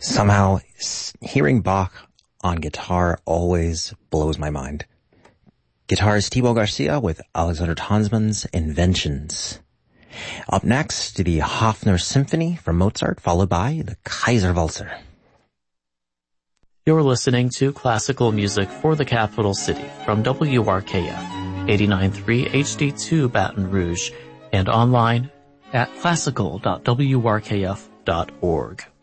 Somehow, hearing Bach on guitar always blows my mind. Guitarist Thibaut Garcia with Alexander Tansman's Inventions. Up next, the Hofner Symphony from Mozart, followed by the Kaiserwalzer. You're listening to classical music for the capital city from WRKF 89.3 HD2 Baton Rouge and online at classical.wrkf.org.